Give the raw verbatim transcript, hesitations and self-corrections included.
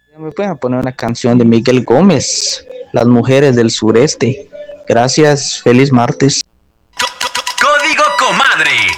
¿Me pueden poner una canción de Miguel Gómez? Las mujeres del sureste. Gracias, feliz martes. Código Comadre.